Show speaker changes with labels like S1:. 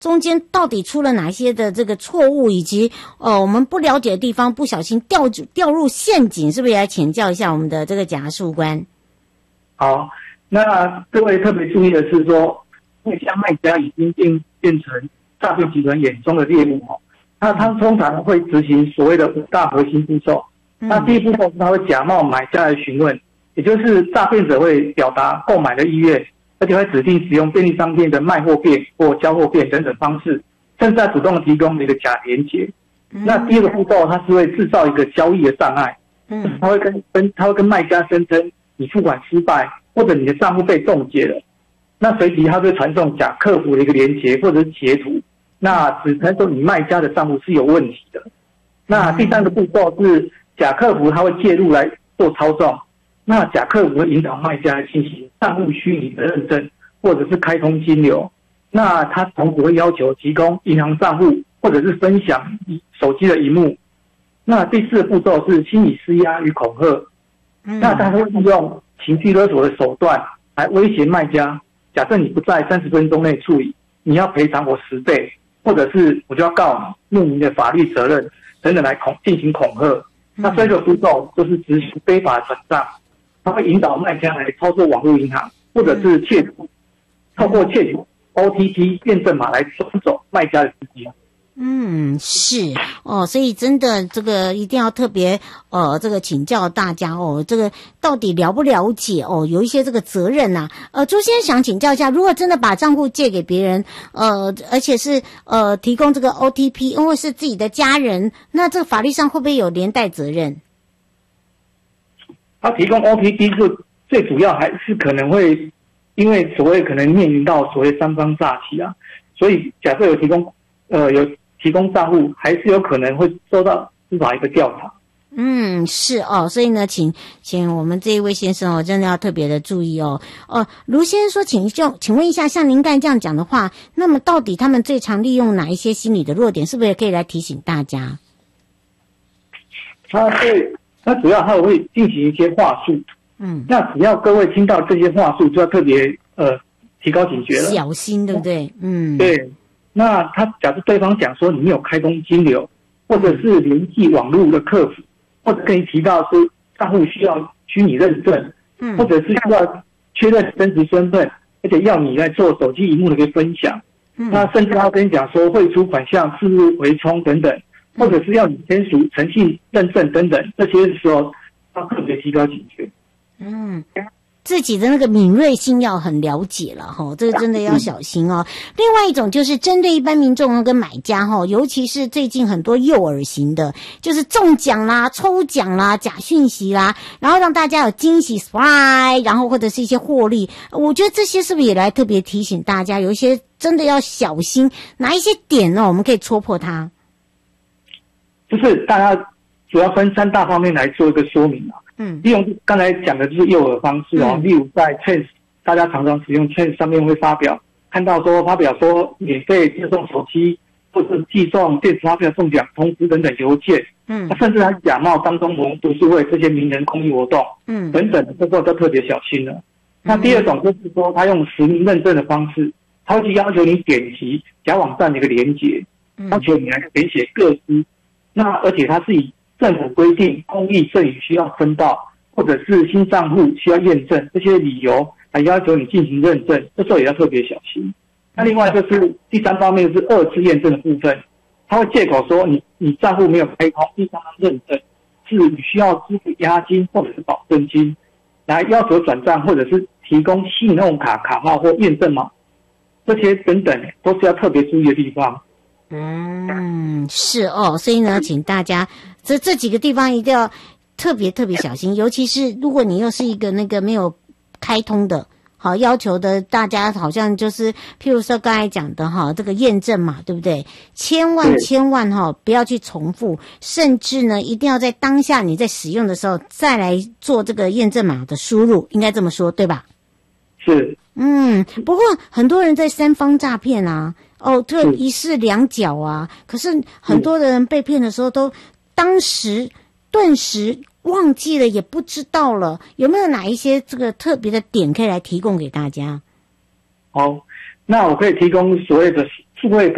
S1: 中间到底出了哪些的这个错误，以及我们不了解的地方，不小心掉入陷阱，是不是也来请教一下我们的这个贾树官？
S2: 好，那各位特别注意的是说，因为像卖家已经变成诈骗集团眼中的猎物哦，那他通常会执行所谓的5大核心步骤。那第一步骤是他会假冒买家来询问，也就是诈骗者会表达购买的意愿，而且会指定使用便利商店的卖货店或交货店等等方式，甚至还主动提供一个假连结。那第二个步骤，他是会制造一个交易的障碍。他会跟卖家声称你付款失败，或者你的账户被冻结了。那随即他会传送假客服的一个连结或者是截图，那指称说你卖家的账户是有问题的。那第三个步骤是假客服他会介入来做操纵，那假客服会引导卖家进行账户虚拟的认证，或者是开通金流。那他同时会要求提供银行账户，或者是分享手机的萤幕。那第四个步骤是心理施压与恐吓，那他会利用情绪勒索的手段来威胁卖家，假设你不在30分钟内处理，你要赔偿我10倍，或者是我就要告你，入你的法律责任等等来进行恐吓。那最后一个步骤就是执行非法转账，他会引导卖家来操作网络银行，或者是透过窃取 OTP 验证码来转走卖家的资金。
S1: 是哦，所以真的这个一定要特别这个请教大家哦，这个到底了不了解哦，有一些这个责任呐。朱先生想请教一下，如果真的把账户借给别人，而且是提供这个 OTP， 因为是自己的家人，那这个法律上会不会有连带责任？
S2: 他提供 OTP 是最主要还是可能会因为所谓可能面临到所谓3方诈欺啊，所以假设有提供账户，还是有可能会受到司法一个调查。
S1: 是哦，所以呢，请我们这一位先生哦，真的要特别的注意哦。卢先生说，请问一下，像您刚才这样讲的话，那么到底他们最常利用哪一些心理的弱点？是不是也可以来提醒大家？
S2: 他主要他会进行一些话术。那只要各位听到这些话术，就要特别提高警觉了，
S1: 小心，对不对？
S2: 对。那他假设对方讲说你没有开通金流，或者是联系网络的客服，或者跟你提到说账户需要虚拟认证，或者是要确认真实身份，而且要你来做手机萤幕的一个分享，那甚至他跟你讲说汇出款项自入回充等等，或者是要你签署诚信认证等等，这些时候要特别提高警觉。
S1: 自己的那个敏锐性要很了解了哈，这个真的要小心哦。另外一种就是针对一般民众跟买家哈，尤其是最近很多诱饵型的，就是中奖啦、抽奖啦、假讯息啦，然后让大家有惊喜 surprise， 然后或者是一些获利。我觉得这些是不是也来特别提醒大家，有一些真的要小心，哪一些点呢？我们可以戳破它。
S2: 就是大家主要分3大方面来做一个说明啊。利用刚才讲的就是诱饵方式哦，例如在 Chance， 大家常常使用 Chance 上面会发表免费接送手机，或者寄送电子发票中奖通知等等邮件，甚至还假冒当中国读书会这些名人公益活动，等等，这时候就特别小心了。那第二种就是说，他用实名认证的方式，他会去要求你点击假网站的一个连结，要求你来填写个资，那而且他是以政府规定公益赠与需要申报，或者是新账户需要验证这些理由来要求你进行认证，这时候也要特别小心。那另外就是第3方面是2次验证的部分，他会借口说你账户没有开通第3方认证，是你需要支付押金或者是保证金来要求转账，或者是提供信用卡卡号或验证码，这些等等都是要特别注意的地方。
S1: 是哦，所以呢，请大家这几个地方一定要特别小心，尤其是如果你又是一个那个没有开通的，好要求的，大家好像就是譬如说刚才讲的哈，这个验证码，对不对？千万哈不要去重复，甚至呢一定要在当下你在使用的时候再来做这个验证码的输入，应该这么说对吧？
S2: 是。
S1: 不过很多人在3方诈骗啊，这个一式两脚啊，可是很多的人被骗的时候都当时顿时忘记了，也不知道了，有没有哪一些这个特别的点可以来提供给大家？
S2: 好，那我可以提供所谓的数位